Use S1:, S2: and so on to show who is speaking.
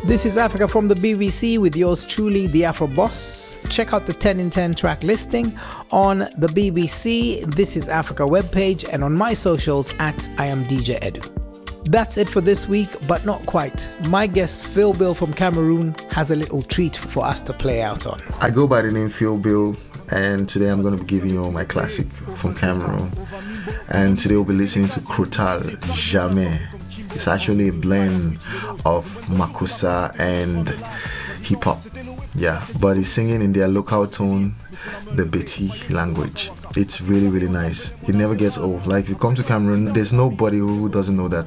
S1: This is Africa from the BBC with yours truly, the Afro Boss. Check out the 10 in 10 track listing on the BBC This is Africa webpage and on my socials at I am DJ Edu. That's it for this week, but not quite. My guest Phil Bill from Cameroon has a little treat for us to play out on.
S2: I go by the name Phil Bill, and today I'm going to be giving you my classic from Cameroon. And today we'll be listening to Crotal Jamais. It's actually a blend of Makossa and hip hop. Yeah, but he's singing in their local tone, the Beti language. It's really, really nice. It never gets old. Like, if you come to Cameroon, there's nobody who doesn't know that